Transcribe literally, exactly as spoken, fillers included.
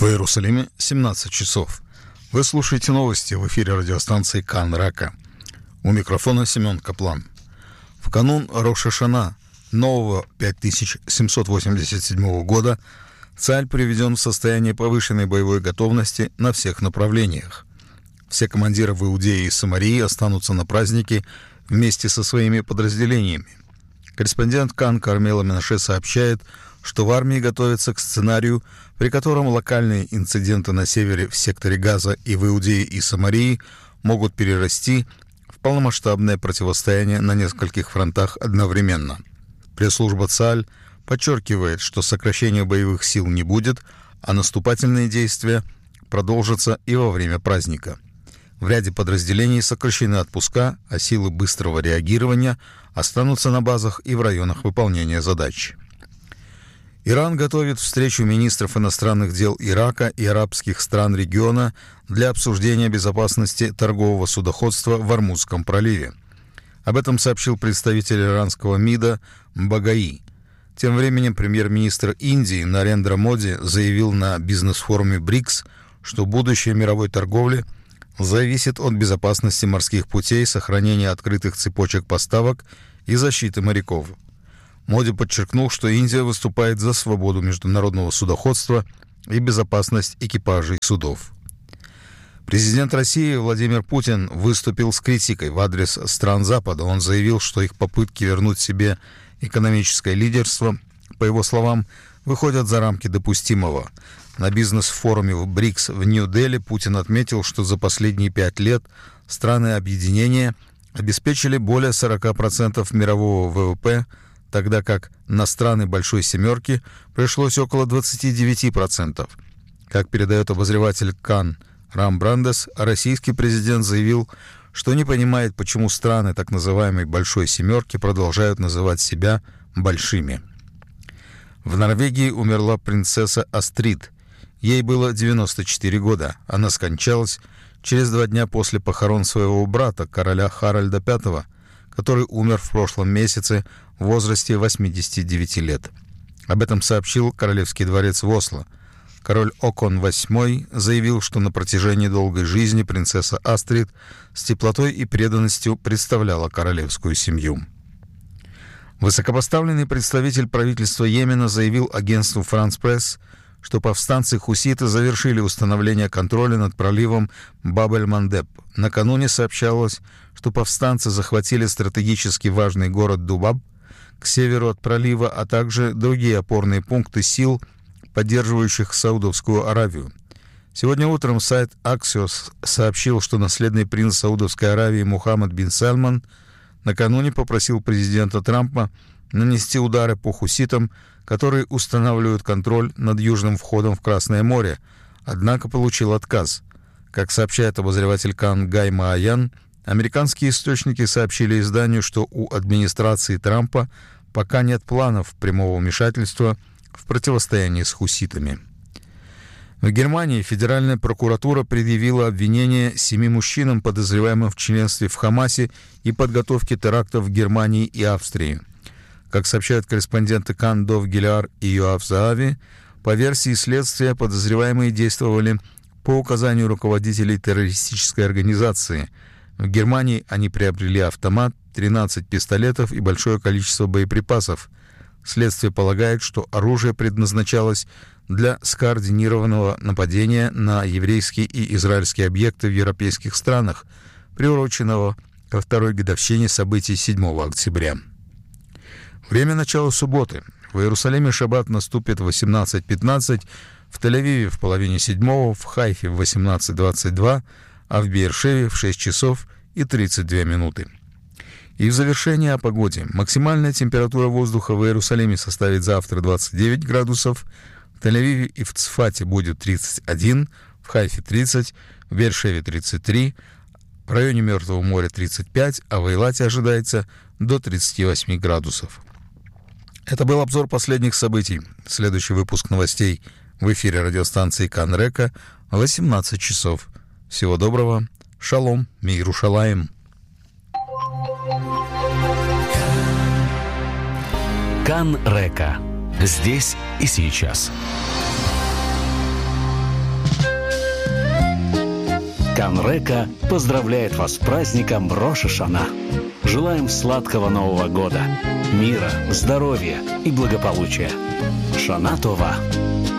В Иерусалиме семнадцать часов. Вы слушаете новости в эфире радиостанции Кан Река. У микрофона Семен Каплан. В канун Рош ха-Шана нового пять тысяч семьсот восемьдесят седьмого года Цааль приведен в состояние повышенной боевой готовности на всех направлениях. Все командиры в Иудее и Самарии останутся на празднике вместе со своими подразделениями. Корреспондент Кан Кармела Менаше сообщает, что в армии готовятся к сценарию, при котором локальные инциденты на севере в секторе Газа и в Иудее и Самарии могут перерасти в полномасштабное противостояние на нескольких фронтах одновременно. Пресс-служба Цааль подчеркивает, что сокращения боевых сил не будет, а наступательные действия продолжатся и во время праздника. В ряде подразделений сокращены отпуска, а силы быстрого реагирования останутся на базах и в районах выполнения задач. Иран готовит встречу министров иностранных дел Ирака и арабских стран региона для обсуждения безопасности торгового судоходства в Ормузском проливе. Об этом сообщил представитель иранского МИДа Багаи. Тем временем премьер-министр Индии Нарендра Моди заявил на бизнес-форуме БРИКС, что будущее мировой торговли зависит от безопасности морских путей, сохранения открытых цепочек поставок и защиты моряков. Моди подчеркнул, что Индия выступает за свободу международного судоходства и безопасность экипажей судов. Президент России Владимир Путин выступил с критикой в адрес стран Запада. Он заявил, что их попытки вернуть себе экономическое лидерство, по его словам, выходят за рамки допустимого. На бизнес-форуме в БРИКС в Нью-Дели Путин отметил, что за последние пять лет страны объединения обеспечили более сорок процентов мирового ВВП, тогда как на страны Большой Семерки пришлось около двадцать девять процентов. Как передает обозреватель Кан Рам Брандес, российский президент заявил, что не понимает, почему страны так называемой Большой Семерки продолжают называть себя большими. В Норвегии умерла принцесса Астрид. Ей было девяносто четыре года. Она скончалась через два дня после похорон своего брата, короля Харальда пятого, который умер в прошлом месяце в возрасте восьмидесяти девяти лет. Об этом сообщил Королевский дворец в Осло. Король Окон восьмой заявил, что на протяжении долгой жизни принцесса Астрид с теплотой и преданностью представляла королевскую семью. Высокопоставленный представитель правительства Йемена заявил агентству «Франс Пресс», что повстанцы-хуситы завершили установление контроля над проливом Баб-эль-Мандеб. Накануне сообщалось, что повстанцы захватили стратегически важный город Дубаб к северу от пролива, а также другие опорные пункты сил, поддерживающих Саудовскую Аравию. Сегодня утром сайт Axios сообщил, что наследный принц Саудовской Аравии Мухаммад бин Сальман накануне попросил президента Трампа нанести удары по хуситам, которые устанавливают контроль над южным входом в Красное море, однако получил отказ. Как сообщает обозреватель Кан Гай Мааян, американские источники сообщили изданию, что у администрации Трампа пока нет планов прямого вмешательства в противостоянии с хуситами. В Германии федеральная прокуратура предъявила обвинение семи мужчинам, подозреваемым в членстве в Хамасе и подготовке терактов в Германии и Австрии. Как сообщают корреспонденты Кан Дов Гиляр и Йоав Заави, по версии следствия подозреваемые действовали по указанию руководителей террористической организации. В Германии они приобрели автомат, тринадцать пистолетов и большое количество боеприпасов. Следствие полагает, что оружие предназначалось для скоординированного нападения на еврейские и израильские объекты в европейских странах, приуроченного ко второй годовщине событий седьмого октября. Время начала субботы. В Иерусалиме шаббат наступит в восемнадцать пятнадцать, в Тель-Авиве в половине седьмого, в Хайфе в восемнадцать двадцать два, а в Беэр-Шеве в шесть часов и тридцать две минуты. И в завершение о погоде. Максимальная температура воздуха в Иерусалиме составит завтра двадцать девять градусов, в Тель-Авиве и в Цфате будет тридцать один, в Хайфе тридцать, в Беэр-Шеве тридцать три, в районе Мертвого моря тридцать пять, а в Эйлате ожидается до тридцати восьми градусов. Это был обзор последних событий. Следующий выпуск новостей в эфире радиостанции Кан Река в восемнадцать часов. Всего доброго. Шалом. Мирушалаем. Кан Река. Здесь и сейчас. Канрека поздравляет вас с праздником Рош ха-Шана. Желаем сладкого Нового года, мира, здоровья и благополучия. Шана Това.